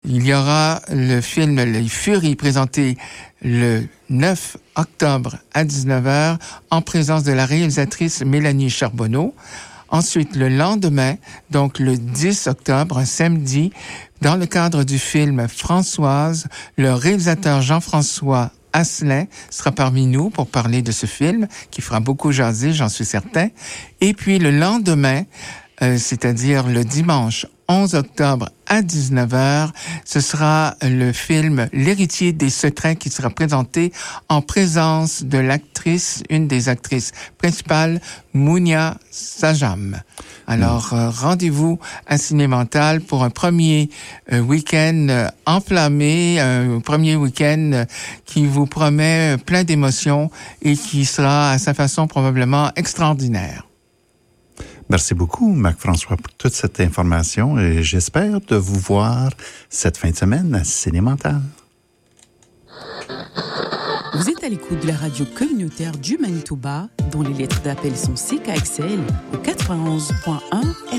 Il y aura le film Les Furies présenté le 9 octobre à 19h en présence de la réalisatrice Mélanie Charbonneau. Ensuite, le lendemain, donc le 10 octobre, un samedi, dans le cadre du film Françoise, le réalisateur Jean-François Asselin sera parmi nous pour parler de ce film qui fera beaucoup jaser, j'en suis certain. Et puis le lendemain, c'est-à-dire le dimanche 11 octobre à 19h, ce sera le film L'héritier des secrets qui sera présenté en présence de l'actrice, une des actrices principales, Mounia Sajam. Alors, rendez-vous à Ciné-Mental pour un premier week-end enflammé, un premier week-end qui vous promet plein d'émotions et qui sera à sa façon probablement extraordinaire. Merci beaucoup, Marc-François, pour toute cette information et j'espère de vous voir cette fin de semaine à Ciné-Mental. Vous êtes à l'écoute de la radio communautaire du Manitoba, dont les lettres d'appel sont CKXL au 91.1